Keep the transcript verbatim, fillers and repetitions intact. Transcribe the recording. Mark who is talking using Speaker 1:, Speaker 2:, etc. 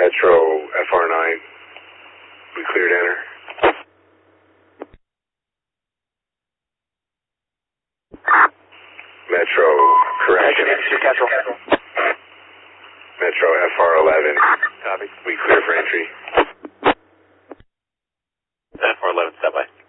Speaker 1: Metro F R nine. We cleared enter. Metro correction. Metro F R eleven.
Speaker 2: Copy.
Speaker 1: We clear for entry.
Speaker 2: F R eleven, step by.